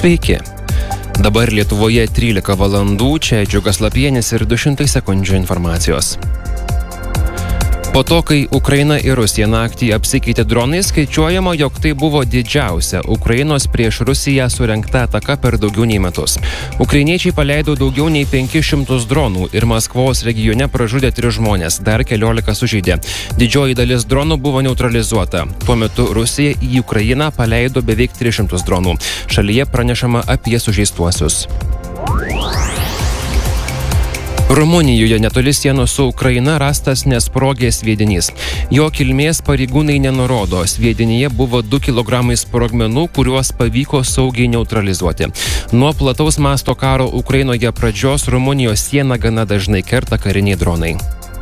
Sveiki. Dabar Lietuvoje 13 valandų, čia Džiugas Lapienis ir 200 sekundžių informacijos. Po to, kai Ukraina ir Rusija naktį apsikeitė dronais, skaičiuojama, jog tai buvo didžiausia Ukrainos prieš Rusiją surengta ataka per daugiau nei metus. Ukrainiečiai paleido daugiau nei 500 dronų ir Maskvos regione pražudė 3 žmonės, dar 14 sužeidė. Didžioji dalis dronų buvo neutralizuota. Tuo metu Rusija į Ukrainą paleido beveik 300 dronų. Šalyje pranešama apie sužeistuosius. Rumunijoje netoli sienos su Ukraina rastas nesprogęs sviedinys. Jo kilmės pareigūnai nenurodo. Sviedinyje buvo 2 kg sprogmenų, kuriuos pavyko saugiai neutralizuoti. Nuo plataus masto karo Ukrainoje pradžios Rumunijos sieną gana dažnai kerta kariniai dronai.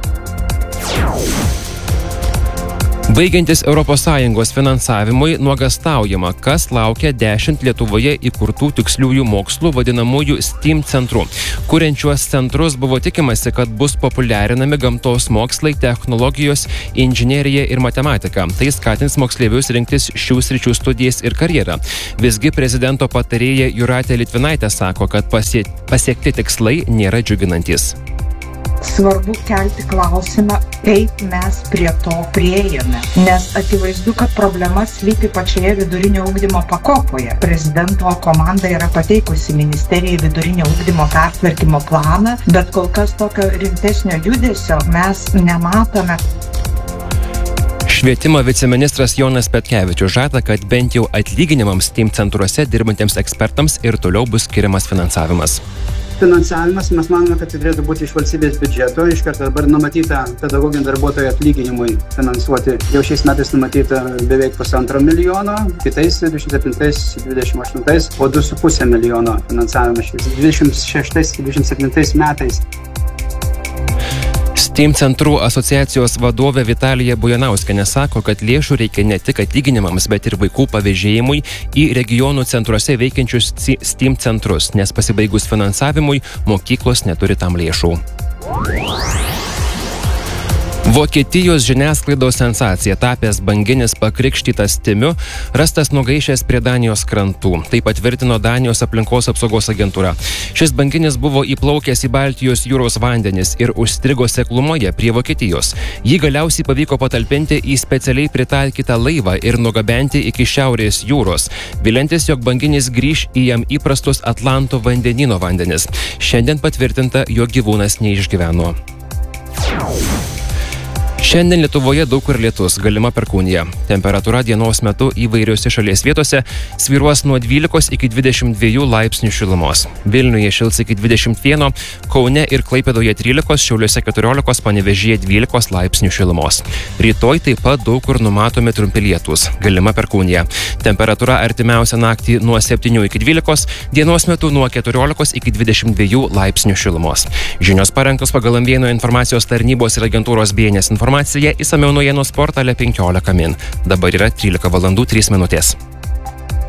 Baigiantis ES finansavimui nuogastaujama, kas laukia 10 Lietuvoje įkurtų tiksliųjų mokslų vadinamųjų STEAM centrų. Kuriant šiuos centrus buvo tikimasi, kad bus populiarinami gamtos mokslai, technologijos, inžinerija ir matematika. Tai skatins moksleivius rinktis šių sričių studijas ir karjerą. Visgi prezidento patarėja Jūratė Litvinaitė sako, kad pasiekti tikslai nėra džiuginantys. Svarbu kelti klausimą, kaip mes prie to priėjome, nes akivaizdu, kad problema slypi pačioje vidurinio ugdymo pakopoje. Prezidento komanda yra pateikusi ministerijai vidurinio ugdymo pertvarkymo planą, bet kol kas tokio rimtesnio judesio mes nematome. Švietimo viceministras Jonas Petkevičius žada, kad bent jau atlyginimams STEAM centruose dirbantiems ekspertams ir toliau bus skiriamas finansavimas. Finansavimas, mes manome, kad tai turėtų būti iš valstybės biudžeto. Iš karto dabar numatyta pedagoginių darbuotojų atlyginimui finansuoti. Jau šiais metais numatyta beveik 1,5 milijono, kitais 27-28, o 2,5 milijono finansavimas 26-27 metais. STEAM centrų asociacijos vadovė Vitalija Bujanauskienė sako, kad lėšų reikia ne tik atlyginimams, bet ir vaikų pavėžėjimui į regionų centruose veikiančius STEAM centrus, nes pasibaigus finansavimui mokyklos neturi tam lėšų. Vokietijos žiniasklaidos sensacija tapęs banginis pakrikštytas Timiu rastas nugaišęs prie Danijos krantų. Tai patvirtino Danijos aplinkos apsaugos agentūra. Šis banginis buvo įplaukęs į Baltijos jūros vandenis ir užstrigo seklumoje prie Vokietijos. Jį galiausiai pavyko patalpinti į specialiai pritaikytą laivą ir nugabenti iki Šiaurės jūros, viliantis, jog banginis grįš į jam įprastus Atlanto vandenyno vandenis. Šiandien patvirtinta, jog gyvūnas neišgyveno. Šiandien Lietuvoje daug kur lietus, galima perkūnija. Temperatūra dienos metu įvairiose šalies vietose svyruos nuo 12 iki 22 laipsnių šilumos. Vilniuje šils iki 21, Kaune ir Klaipėdoje 13, Šiauliuose 14, Panevėžyje 12 laipsnių šilumos. Rytoj taip pat daug kur numatomi trumpi lietūs, galima perkūnija. Temperatūra artimiausią naktį nuo 7 iki 12, dienos metu nuo 14 iki 22 laipsnių šilumos. Žinios parengtos pagal Amvieno informacijos tarnybos ir agentūros BNS informaciją. Įsamiau naujienų portale 15 min. Dabar yra 13 valandų 3 minutės.